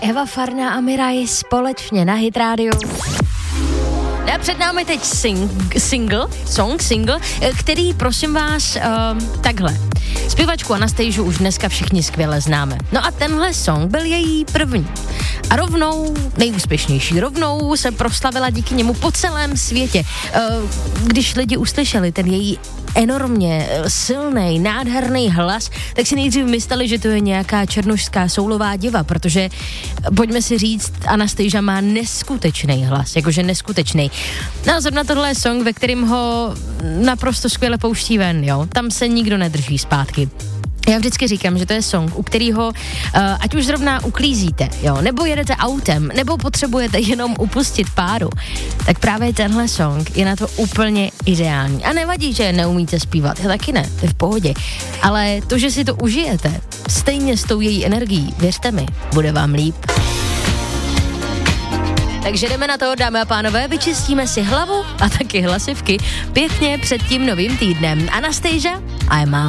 Eva Farná a Miraj společně na Hit Radio. A před námi teď single, který, prosím vás, takhle. Zpěvačku Anastasiu už dneska všichni skvěle známe. No a tenhle song byl její první. A rovnou nejúspěšnější. Rovnou se proslavila díky němu po celém světě. Když lidi uslyšeli ten její enormně silný, nádherný hlas, tak si nejdřív mysleli, že to je nějaká černošská soulová diva, protože, pojďme si říct, Anastasia má neskutečný hlas, jakože neskutečný. No a zrovna tohle je song, ve kterým ho naprosto skvěle pouští ven, jo. Tam se nikdo nedrží zpátky. Já vždycky říkám, že to je song, u kterého, ať už zrovna uklízíte, jo, nebo jedete autem, nebo potřebujete jenom upustit páru, tak právě tenhle song je na to úplně ideální. A nevadí, že neumíte zpívat, já taky ne, to je v pohodě. Ale to, že si to užijete, stejně s tou její energií, věřte mi, bude vám líp. Takže jdeme na to, dámy a pánové, vyčistíme si hlavu a taky hlasivky pěkně před tím novým týdnem. Anastasia, I'm out.